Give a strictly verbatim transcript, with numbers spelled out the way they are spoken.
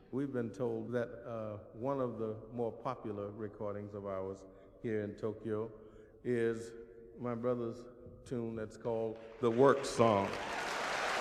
We've been told that uh, one of the more popular recordings of ours here in Tokyo is my brother's tune that's called The Work Song.